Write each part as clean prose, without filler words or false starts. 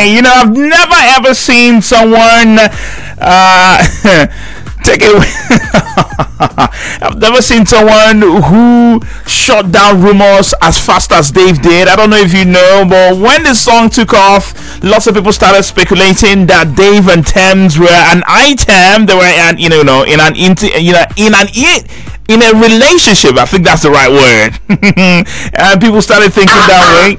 I've never ever seen someone take it. I've never seen someone who shut down rumors as fast as Dave did. I don't know if you know, but when the song took off, lots of people started speculating that Dave and Tems were an item. They were in a relationship. I think that's the right word. And people started thinking that way.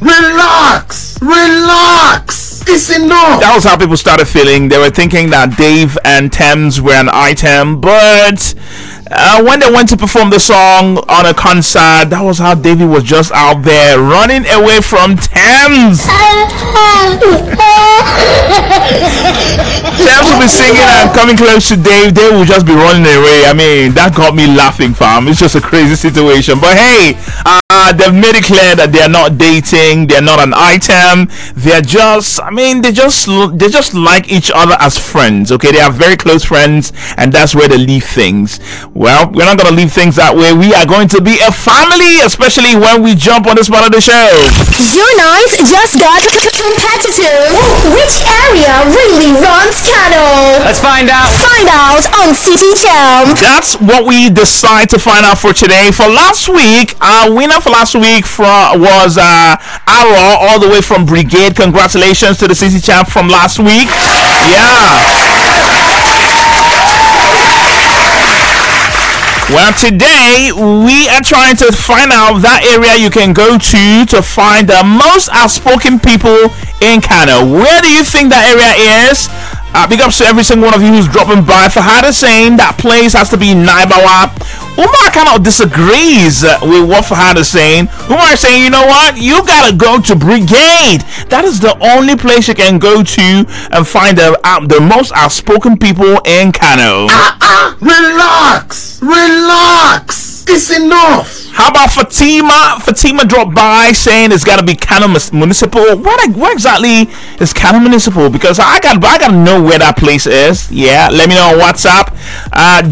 Relax. It's enough. That was how people started feeling. They were thinking that Dave and Tems were an item, but when they went to perform the song on a concert, that was how Davey was just out there running away from Tems. Tems will be singing and coming close to Dave. Dave will just be running away. I mean, that got me laughing, fam. It's just a crazy situation. But hey, they've made it clear that they are not dating. They're not an item. They're just, they just like each other as friends. Okay, they are very close friends, and that's where they leave things. Well, we're not going to leave things that way. We are going to be a family, especially when we jump on this part of the show. Your night just got competitive. Which area really runs Kano? Let's find out. Find out on City Jam. That's what we decide to find out for today. For last week, our winner for last week was Aro, all the way from Brigade. Congratulations to the City Champ from last week. Yeah. Well, today we are trying to find out that area you can go to find the most outspoken people in Kano. Where do you think that area is? Big ups to every single one of you who's dropping by. Fahad is saying that place has to be Naibawa. Umar kind of disagrees with what Fahad is saying. Umar is saying, you know what? You gotta go to Brigade. That is the only place you can go to and find the most outspoken people in Kano. Relax. It's enough. How about Fatima? Fatima dropped by saying it's gotta be Kano Municipal. Where exactly is Kano Municipal? Because I gotta know where that place is. Yeah, let me know on WhatsApp.